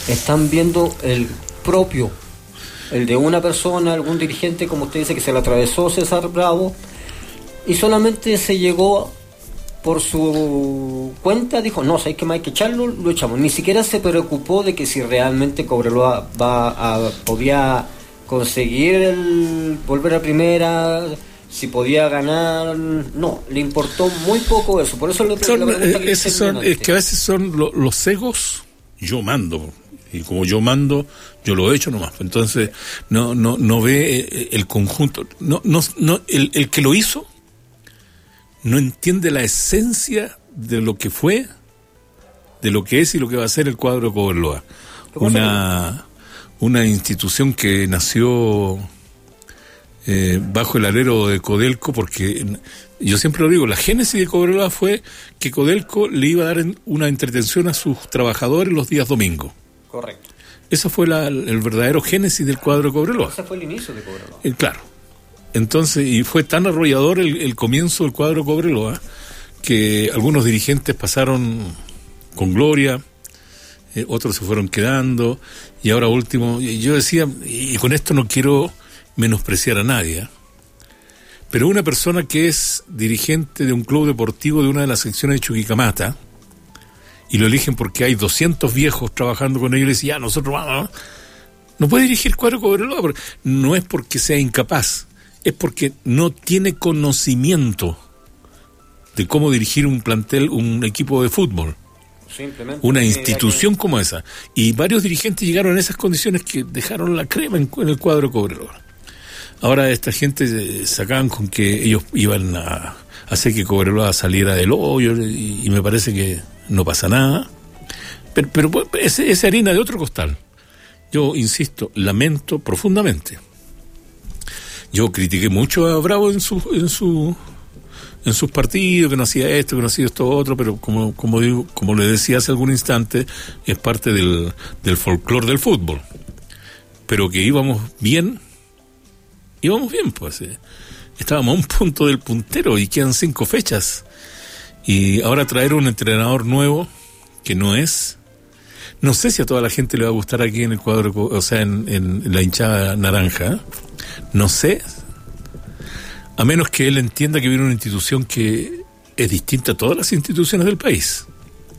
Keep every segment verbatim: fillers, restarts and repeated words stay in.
están viendo el propio, el de una persona, algún dirigente, como usted dice, que se le atravesó César Bravo, y solamente se llegó por su cuenta, dijo, no, ¿sabes qué más hay que echarlo? Lo echamos. Ni siquiera se preocupó de que si realmente Cobreloa va a, podía conseguir el volver a primera, si podía ganar. No, le importó muy poco eso. Por eso le son, la pregunta que esos son, es que a veces son lo, los egos. Yo mando, y como yo mando, yo lo he hecho nomás. Entonces no no no ve el conjunto, no no no el, el que lo hizo no entiende la esencia de lo que fue, de lo que es y lo que va a ser el cuadro de Cobreloa. Una, una institución que nació eh, bajo el alero de Codelco, porque yo siempre lo digo, la génesis de Cobreloa fue que Codelco le iba a dar una entretención a sus trabajadores los días domingos. Correcto. Esa fue la, el verdadero génesis del cuadro de Cobreloa. Ese fue el inicio de Cobreloa. Eh, claro. Entonces, y fue tan arrollador el, el comienzo del cuadro Cobreloa que algunos dirigentes pasaron con gloria, eh, otros se fueron quedando, y ahora último, yo decía, y con esto no quiero menospreciar a nadie, pero una persona que es dirigente de un club deportivo de una de las secciones de Chuquicamata, y lo eligen porque hay doscientos viejos trabajando con ellos, y le dicen, ya, nosotros vamos, no puede dirigir el cuadro Cobreloa, no es porque sea incapaz, es porque no tiene conocimiento de cómo dirigir un plantel, un equipo de fútbol. Simplemente una institución que... como esa. Y varios dirigentes llegaron a esas condiciones que dejaron la crema en, en el cuadro Cobreloa. Ahora esta gente sacaban con que ellos iban a hacer que Cobreloa saliera del hoyo, y, y me parece que no pasa nada. Pero, pero esa es harina de otro costal. Yo insisto, lamento profundamente. Yo critiqué mucho a Bravo en su en su en sus partidos, que no hacía esto, que no hacía esto otro, pero como como digo, como le decía hace algún instante, es parte del del folclore del fútbol. Pero que íbamos bien, íbamos bien, pues. Eh. Estábamos a un punto del puntero y quedan cinco fechas. Y ahora traer un entrenador nuevo que no es, no sé si a toda la gente le va a gustar aquí en el cuadro, o sea, en, en la hinchada naranja, ¿eh? No sé, a menos que él entienda que viene una institución que es distinta a todas las instituciones del país.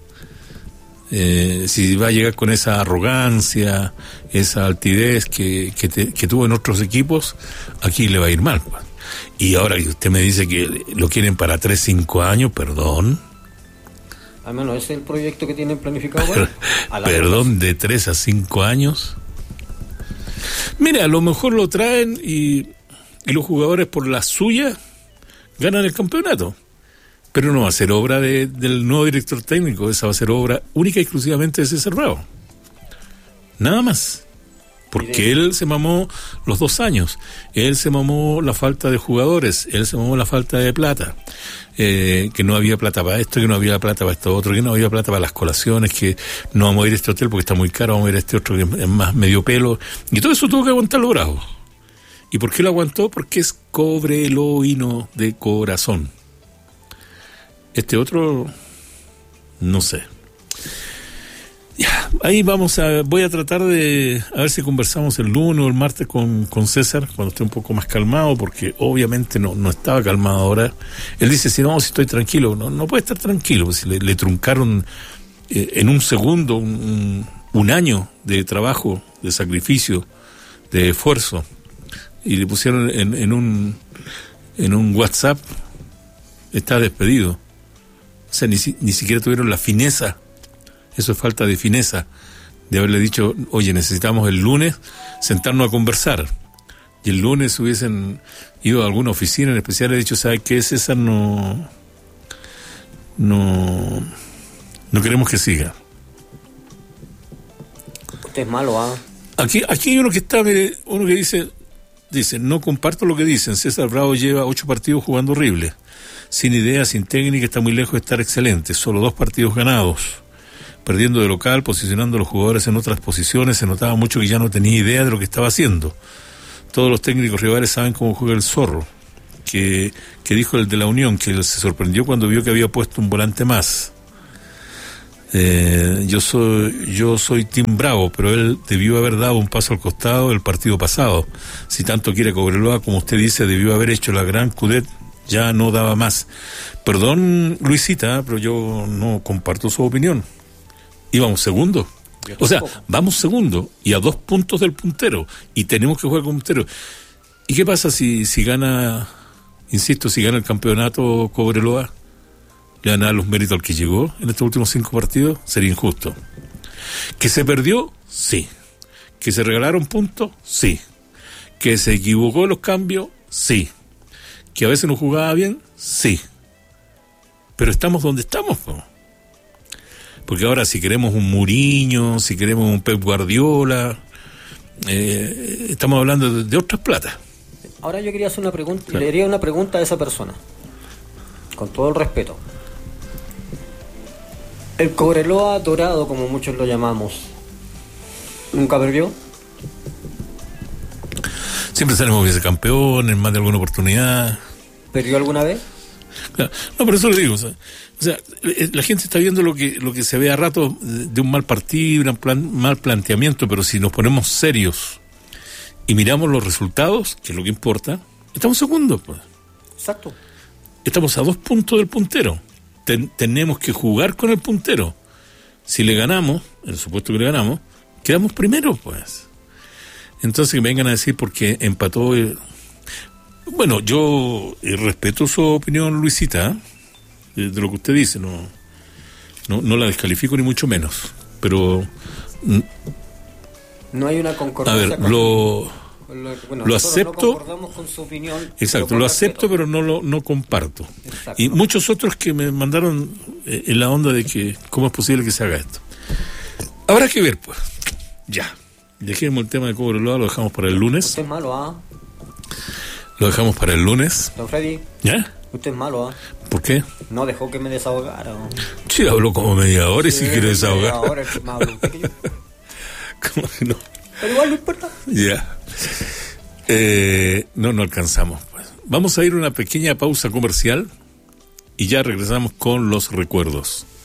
Eh, si va a llegar con esa arrogancia, esa altidez que, que, te, que tuvo en otros equipos, aquí le va a ir mal. Y ahora que usted me dice que lo quieren para tres, cinco años, perdón. Al menos ese es el proyecto que tienen planificado. Bueno, a la perdón, vez. De tres a cinco años. Mira, a lo mejor lo traen y, y los jugadores por la suya ganan el campeonato. Pero no va a ser obra de, del nuevo director técnico, esa va a ser obra única y exclusivamente de César Bravo. Nada más. Porque él se mamó los dos años, él se mamó la falta de jugadores, él se mamó la falta de plata, eh, que no había plata para esto, que no había plata para esto otro, que no había plata para las colaciones, que no vamos a ir a este hotel porque está muy caro, vamos a ir a este otro que es más medio pelo, y todo eso tuvo que aguantarlo Bravo. ¿Y por qué lo aguantó? Porque es cobreloíno de corazón. Este otro, no sé. Ya, ahí vamos a, voy a tratar de, a ver si conversamos el lunes o el martes con, con César, cuando esté un poco más calmado, porque obviamente no, no estaba calmado ahora. Él dice, si no, si estoy tranquilo, no, no puede estar tranquilo, pues si le, le truncaron eh, en un segundo, un, un año de trabajo, de sacrificio, de esfuerzo, y le pusieron en, en un, en un WhatsApp, está despedido. O sea, ni, ni siquiera tuvieron la fineza. Eso es falta de fineza, de haberle dicho, oye, necesitamos el lunes sentarnos a conversar. Y el lunes hubiesen ido a alguna oficina en especial y dicho, ¿sabe qué, César? No, no, no queremos que siga. Usted es malo, ¿ah? Aquí, aquí hay uno que está, mire, uno que dice, dice, no comparto lo que dicen, César Bravo lleva ocho partidos jugando horrible, sin idea, sin técnica, está muy lejos de estar excelente, solo dos partidos ganados. Perdiendo de local, posicionando a los jugadores en otras posiciones, se notaba mucho que ya no tenía idea de lo que estaba haciendo. Todos los técnicos rivales saben cómo juega el Zorro, que, que dijo el de la Unión, que se sorprendió cuando vio que había puesto un volante más. Eh, yo soy yo soy Team Bravo, pero él debió haber dado un paso al costado el partido pasado. Si tanto quiere Cobreloa, como usted dice, debió haber hecho la gran Cudet, ya no daba más. Perdón, Luisita, pero yo no comparto su opinión. Íbamos segundo. O sea, vamos segundo y a dos puntos del puntero y tenemos que jugar con puntero. ¿Y qué pasa si, si gana, insisto, si gana el campeonato Cobreloa? ¿Le van a dar los méritos al que llegó en estos últimos cinco partidos? Sería injusto. ¿Que se perdió? Sí. ¿Que se regalaron puntos? Sí. ¿Que se equivocó en los cambios? Sí. ¿Que a veces no jugaba bien? Sí. Pero estamos donde estamos, ¿no? Porque ahora si queremos un Mourinho, si queremos un Pep Guardiola, eh, estamos hablando de, de otras platas. Ahora yo quería hacer una pregunta, claro. Le haría una pregunta a esa persona, con todo el respeto. El Cobreloa dorado, como muchos lo llamamos, ¿nunca perdió? Siempre salimos vicecampeones en más de alguna oportunidad. ¿Perdió alguna vez? Claro. No, por eso le digo, o sea, o sea, la gente está viendo lo que lo que se ve a rato de un mal partido, un plan, mal planteamiento, pero si nos ponemos serios y miramos los resultados, que es lo que importa, estamos segundos, pues. Exacto. Estamos a dos puntos del puntero. Ten, tenemos que jugar con el puntero. Si le ganamos, en el supuesto que le ganamos, quedamos primeros, pues. Entonces que me vengan a decir porque empató. El... Bueno, yo eh, respeto su opinión, Luisita, ¿eh? de, de lo que usted dice, no, no, no la descalifico ni mucho menos, pero no hay una concordancia. A ver, con, lo, con lo, bueno, lo acepto. No concordamos con su opinión. Exacto, lo acepto, pero no lo no comparto. Exacto. Y muchos otros que me mandaron eh, en la onda de que cómo es posible que se haga esto. Habrá que ver, pues. Ya. Dejemos el tema de Cobreloa, lo dejamos para el lunes. Usted es malo, ¿ah? Lo dejamos para el lunes. Don Freddy. ¿Ya? Usted es malo, ¿ah? ¿Por qué? No dejó que me desahogara. ¿No? Sí, habló como media hora y sí, si quiere desahogar. Media hora, que me habló usted que yo. ¿Cómo que no? Pero igual no importa. Ya. Eh, no, no alcanzamos, pues. Vamos a ir a una pequeña pausa comercial y ya regresamos con los recuerdos.